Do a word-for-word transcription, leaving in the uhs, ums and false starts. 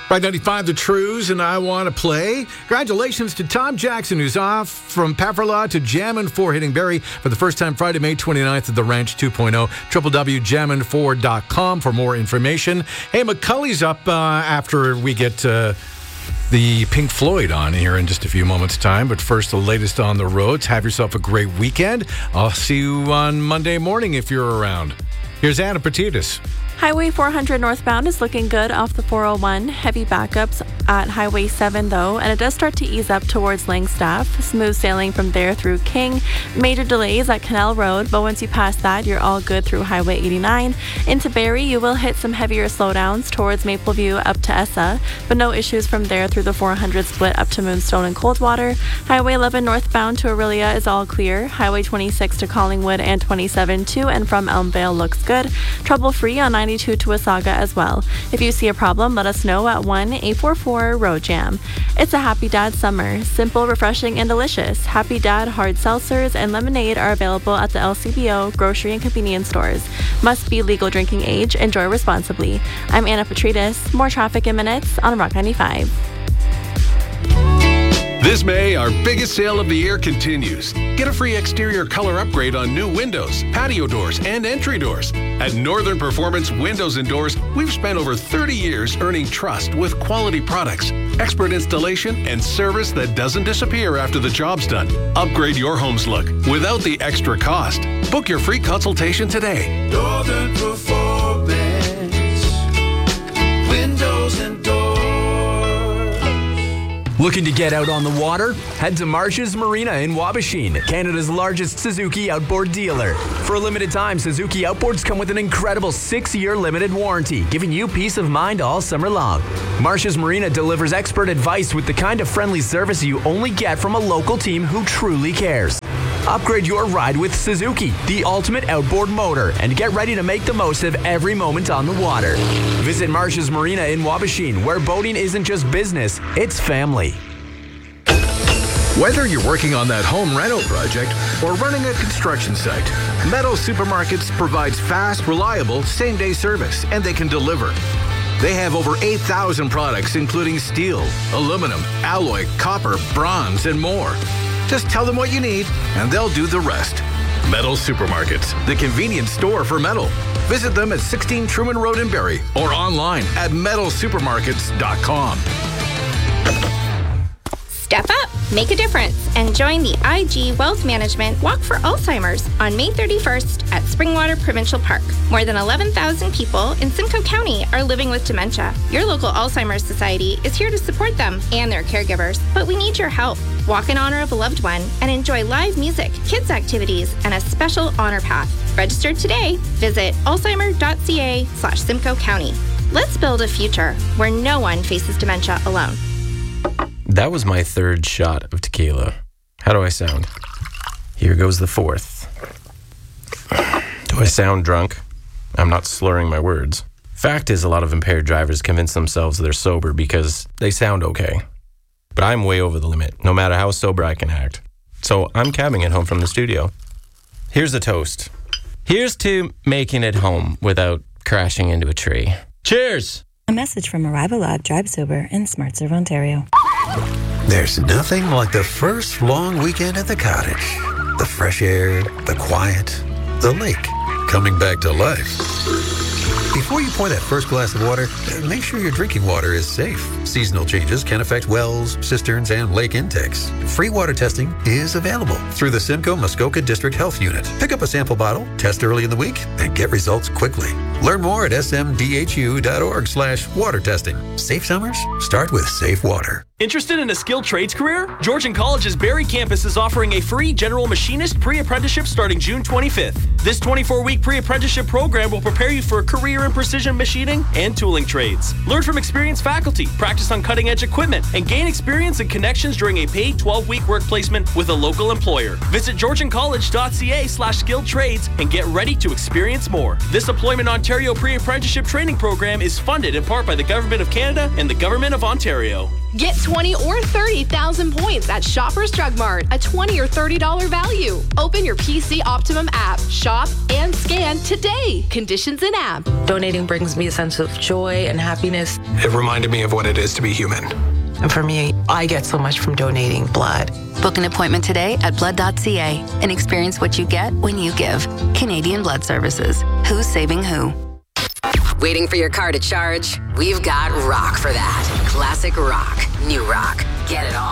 Right, ninety-five, The Trues, and I Want to Play. Congratulations to Tom Jackson, who's off from Pefferlaw to Jammin' four, hitting Barrie for the first time Friday, May twenty-ninth at the Ranch two point oh. w w w dot jammin four dot com for more information. Hey, McCulley's up uh, after we get uh, the Pink Floyd on here in just a few moments' time. But first, the latest on the roads. Have yourself a great weekend. I'll see you on Monday morning if you're around. Here's Anna Petidis. Highway four hundred northbound is looking good off the four oh one. Heavy backups at Highway seven, though, and it does start to ease up towards Langstaff. Smooth sailing from there through King. Major delays at Canal Road, but once you pass that, you're all good through Highway eighty-nine. Into Barrie, you will hit some heavier slowdowns towards Mapleview up to Essa, but no issues from there through the four hundred split up to Moonstone and Coldwater. Highway eleven northbound to Aurelia is all clear. Highway twenty-six to Collingwood and twenty-seven to and from Elmvale looks good. Trouble-free on ninety-two to Wasaga as well. If you see a problem, let us know at one eight four four road jam. It's a Happy Dad summer. Simple, refreshing, and delicious. Happy Dad hard seltzers and lemonade are available at the L C B O grocery and convenience stores. Must be legal drinking age. Enjoy responsibly. I'm Anna Petridis. More traffic in minutes on Rock ninety-five. This May, our biggest sale of the year continues. Get a free exterior color upgrade on new windows, patio doors, and entry doors. At Northern Performance Windows and Doors, we've spent over thirty years earning trust with quality products, expert installation, and service that doesn't disappear after the job's done. Upgrade your home's look without the extra cost. Book your free consultation today. Northern Performance Windows and Doors. Looking to get out on the water? Head to Marsh's Marina in Wabashine, Canada's largest Suzuki outboard dealer. For a limited time, Suzuki outboards come with an incredible six-year limited warranty, giving you peace of mind all summer long. Marsh's Marina delivers expert advice with the kind of friendly service you only get from a local team who truly cares. Upgrade your ride with Suzuki, the ultimate outboard motor, and get ready to make the most of every moment on the water. Visit Marsh's Marina in Wabashine, where boating isn't just business, it's family. Whether you're working on that home reno project or running a construction site, Meadow Supermarkets provides fast, reliable, same-day service, and they can deliver. They have over eight thousand products, including steel, aluminum, alloy, copper, bronze, and more. Just tell them what you need, and they'll do the rest. Metal Supermarkets, the convenience store for metal. Visit them at sixteen Truman Road in Barrie or online at metal supermarkets dot com. Step up, make a difference, and join the I G Wealth Management Walk for Alzheimer's on May thirty-first at Springwater Provincial Park. More than eleven thousand people in Simcoe County are living with dementia. Your local Alzheimer's Society is here to support them and their caregivers, but we need your help. Walk in honor of a loved one and enjoy live music, kids activities, and a special honor path. Register today. Visit alzheimer.ca slash Simcoe County. Let's build a future where no one faces dementia alone. That was my third shot of tequila. How do I sound? Here goes the fourth. Do I sound drunk? I'm not slurring my words. Fact is, a lot of impaired drivers convince themselves they're sober because they sound okay. But I'm way over the limit, no matter how sober I can act. So I'm cabbing it home from the studio. Here's a toast. Here's to making it home without crashing into a tree. Cheers! A message from Arrival Lab Drive Sober in SmartServe, Ontario. There's nothing like the first long weekend at the cottage. The fresh air, the quiet, the lake coming back to life. Before you pour that first glass of water, make sure your drinking water is safe. Seasonal changes can affect wells, cisterns, and lake intakes. Free water testing is available through the Simcoe Muskoka District Health Unit. Pick up a sample bottle, test early in the week, and get results quickly. Learn more at smdhu.org slash water testing. Safe summers start with safe water. Interested in a skilled trades career? Georgian College's Barrie campus is offering a free general machinist pre-apprenticeship starting June twenty-fifth. This twenty-four week pre-apprenticeship program will prepare you for a career in precision machining and tooling trades. Learn from experienced faculty, practice on cutting-edge equipment, and gain experience and connections during a paid twelve week work placement with a local employer. Visit georgiancollege.ca slash skilled trades and get ready to experience more. This Employment Ontario pre-apprenticeship training program is funded in part by the Government of Canada and the Government of Ontario. Get twenty or thirty thousand points at Shoppers Drug Mart, a twenty or thirty dollars value. Open your P C Optimum app, shop, and scan today. Conditions in app. Donating brings me a sense of joy and happiness. It reminded me of what it is to be human. And for me, I get so much from donating blood. Book an appointment today at blood dot c a and experience what you get when you give. Canadian Blood Services. Who's saving who? Waiting for your car to charge? We've got rock for that. Classic rock. New rock. Get it all.